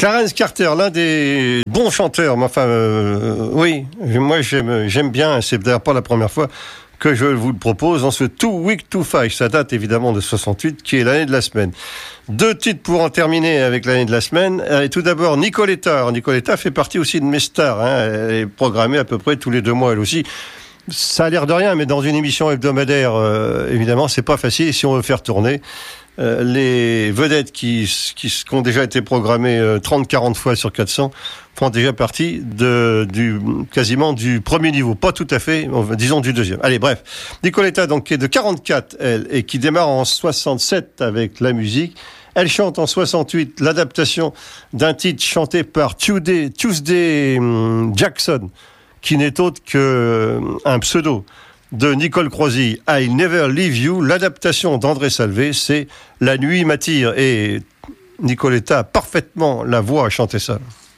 Clarence Carter, l'un des bons chanteurs, mais enfin, oui, moi j'aime bien, c'est d'ailleurs pas la première fois que je vous le propose dans ce Too Weak to Fight. Ça date évidemment de 68, qui est l'année de la semaine. 2 titres pour en terminer avec l'année de la semaine. Et tout d'abord, Nicoletta. Nicoletta fait partie aussi de mes stars, hein. Elle est programmée à peu près tous les 2 mois, elle aussi. Ça a l'air de rien, mais dans une émission hebdomadaire, évidemment, c'est pas facile si on veut faire tourner. Les vedettes qui ont déjà été programmées 30-40 fois sur 400 font déjà partie quasiment du premier niveau, pas tout à fait, disons du deuxième. Allez, bref, Nicoletta donc qui est de 44 elle et qui démarre en 67 avec la musique. Elle chante en 68 l'adaptation d'un titre chanté par Tuesday Jackson, qui n'est autre qu'un pseudo de Nicole Croisy, I'll Never Leave You. L'adaptation d'André Salvé, c'est La nuit m'attire, et Nicoletta a parfaitement la voix à chanter ça.